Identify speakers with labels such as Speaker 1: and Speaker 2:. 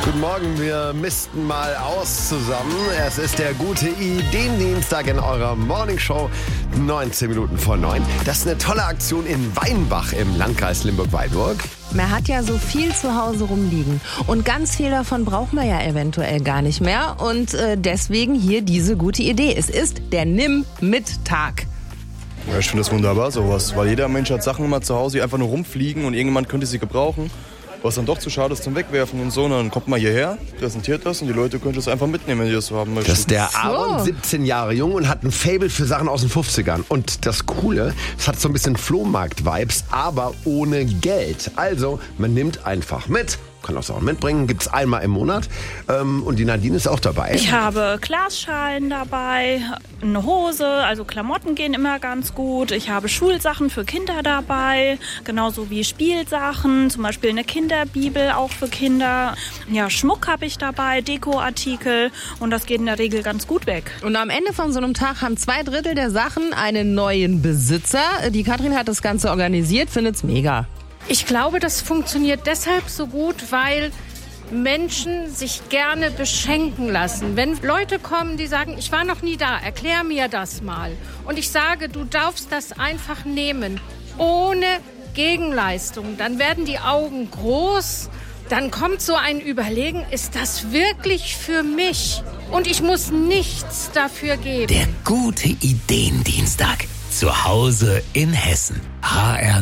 Speaker 1: Guten Morgen, wir misten mal aus zusammen. Es ist der gute Ideendienstag in eurer Morningshow, 19 Minuten vor 9. Das ist eine tolle Aktion in Weinbach im Landkreis Limburg-Weilburg.
Speaker 2: Man hat ja so viel zu Hause rumliegen und ganz viel davon braucht man ja eventuell gar nicht mehr. Und deswegen hier diese gute Idee. Es ist der Nimm-mit-Tag.
Speaker 3: Ja, ich finde das wunderbar, sowas, weil jeder Mensch hat Sachen immer zu Hause, die einfach nur rumfliegen und irgendjemand könnte sie gebrauchen. Was dann doch zu schade ist zum Wegwerfen und so. Und dann kommt man hierher, präsentiert das und die Leute können das einfach mitnehmen, wenn die das so haben möchten.
Speaker 1: Das ist der Aaron, 17 Jahre jung und hat ein Faible für Sachen aus den 50ern. Und das Coole, es hat so ein bisschen Flohmarkt-Vibes, aber ohne Geld. Also, man nimmt einfach mit. Kann auch Sachen mitbringen, gibt's einmal im Monat. Und die Nadine ist auch dabei.
Speaker 4: Ich habe Glasschalen dabei, eine Hose, also Klamotten gehen immer ganz gut. Ich habe Schulsachen für Kinder dabei, genauso wie Spielsachen, zum Beispiel eine Kinderbibel auch für Kinder. Ja, Schmuck habe ich dabei, Dekoartikel und das geht in der Regel ganz gut weg.
Speaker 2: Und am Ende von so einem Tag haben 2/3 der Sachen einen neuen Besitzer. Die Katrin hat das Ganze organisiert, findet's mega.
Speaker 5: Ich glaube, das funktioniert deshalb so gut, weil Menschen sich gerne beschenken lassen. Wenn Leute kommen, die sagen, ich war noch nie da, erklär mir das mal. Und ich sage, du darfst das einfach nehmen, ohne Gegenleistung. Dann werden die Augen groß, dann kommt so ein Überlegen, ist das wirklich für mich? Und ich muss nichts dafür geben.
Speaker 6: Der gute Ideendienstag. Zu Hause in Hessen. HR